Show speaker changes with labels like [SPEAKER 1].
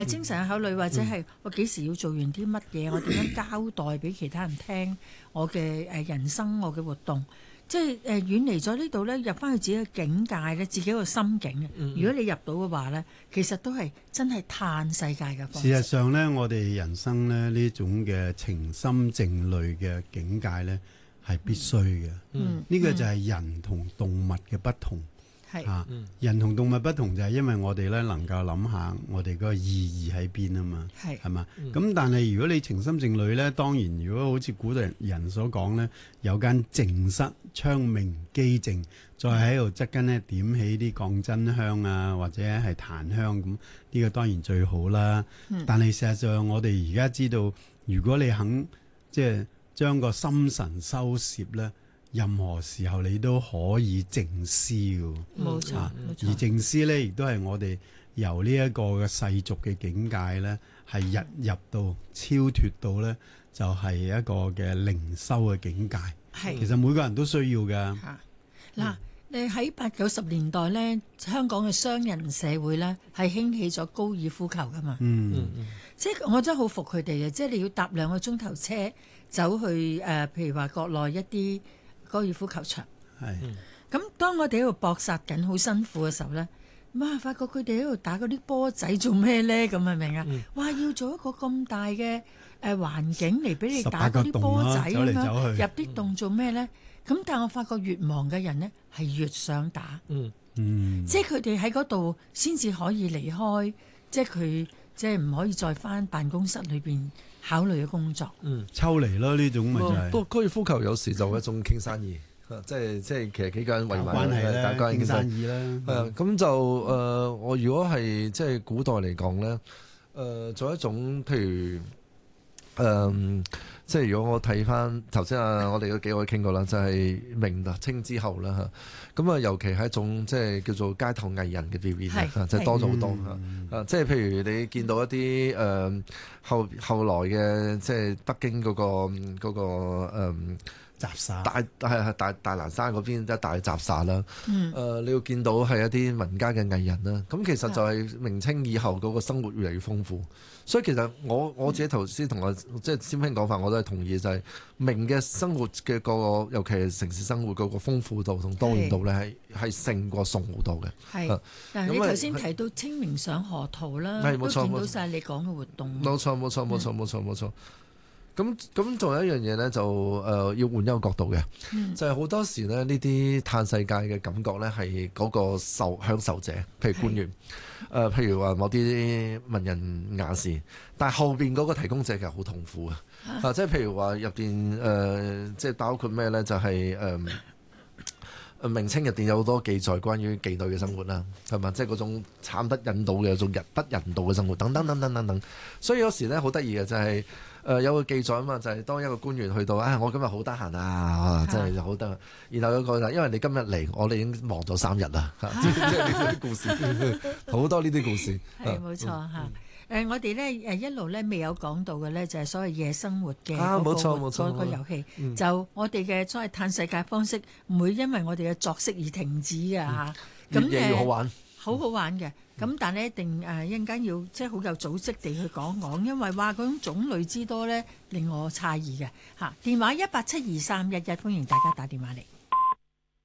[SPEAKER 1] 精神嘅考慮，或者係我幾時要做完啲乜嘢，我點樣交代俾其他人聽我嘅人生，我嘅活動。即係遠離咗呢度咧，入翻去自己嘅境界咧，自己個心境。如果你入到嘅話咧，其實都係真係嘆世界嘅方式。
[SPEAKER 2] 事實上咧，我哋人生咧呢種嘅情深靜慮嘅境界咧係必須嘅。呢個就係人同動物嘅不同。人同動物不同就係因為我哋咧能夠諗下我哋嗰個意義喺邊啊嘛，係嘛？咁但係如果你情深靜慮咧，當然如果好似古代人所講咧，有間靜室，窗明幾淨，再喺度側跟咧點起啲降真香啊，或者係檀香咁，呢個當然最好啦。但係事實上我哋而家知道，如果你肯即係將個心神收攝咧，任何時候你都可以靜思嘅，
[SPEAKER 1] 冇錯。
[SPEAKER 2] 而靜思咧，亦都係我哋由呢一個嘅世俗嘅境界咧，係入到超脫到咧，就係一個嘅靈修嘅境界。其實每個人都需要嘅。
[SPEAKER 1] 嗱，你喺80-90年代咧，香港嘅商人社會咧係興起咗高爾夫球噶嘛。即係我真係好服佢哋嘅，即係你要搭2個鐘頭車走去譬如話國內一啲高爾夫球場，咁當我哋喺度搏殺緊好辛苦嘅時候咧，哇！發覺佢哋喺度打嗰啲波仔做咩咧？咁係咪啊？哇！要做一個咁大嘅環境嚟俾你打嗰啲波仔咁樣，入啲洞做咩咧？咁但係我發覺越忙嘅人咧係越想打，即係佢哋喺嗰度先至可以離開，即係佢即係唔可以再返辦公室裏邊考慮嘅工作。
[SPEAKER 2] 抽離咯，呢種咪就係。
[SPEAKER 3] 不過高爾夫球有時就一種傾生意，即係其實幾個人圍埋
[SPEAKER 2] 關係咧，
[SPEAKER 3] 大家
[SPEAKER 2] 傾生意啦。
[SPEAKER 3] 咁就我如果係即係古代嚟講咧，做一種譬如即係如果我睇翻頭先我哋嗰幾位傾過啦，就係明清之後啦嚇，咁尤其係一種即係叫做街頭藝人嘅表現，即係多咗好多即係譬如你見到一啲後來嘅即係北京嗰個
[SPEAKER 2] 雜耍
[SPEAKER 3] 大南山嗰邊一大雜耍啦，你要見到係一啲民間嘅藝人啦，咁其實就係明清以後嗰個生活越嚟越豐富，所以其實我自己頭先同我即係師兄講法，我都係同意，就係明嘅生活嘅個尤其係城市生活嗰個豐富度同多元度咧係勝過宋好多嘅。
[SPEAKER 1] 但係你頭先提到清明上河圖啦，都見到晒你講嘅活動。冇
[SPEAKER 3] 錯。咁仲有一樣嘢咧，就要換一個角度嘅，就係好多時咧呢啲嘆世界嘅感覺咧，係嗰個享受者，譬如官員，譬如話某啲文人雅士，但係後邊嗰個提供者其實好痛苦嘅，即係譬如話入邊即係包括咩咧，就係明清入邊有好多記載關於妓女嘅生活啦，係嘛？即係嗰種慘不忍睹嘅，種不人道嘅生活，等等。所以有時咧好得意嘅就係有個記載啊嘛，就係當一個官員去到，我今日好得閒啊，真係好得。然後有個因為你今日嚟，我哋已經忙咗3日啦，即係呢啲故事，好多呢啲故事。
[SPEAKER 1] 係冇錯嚇。我哋咧一路咧未有講到嘅咧，就係所謂夜生活嘅嗰個遊戲。就我哋嘅所謂嘆世界方式，唔會因為我哋嘅作息而停止嘅嚇。
[SPEAKER 3] 咁嘢要好玩，
[SPEAKER 1] 好玩嘅。咁但係咧一定一陣間要即係好有組織地去講，因為話嗰種種類之多咧，令我詫異嘅嚇。電話1872311，歡迎大家打電話嚟。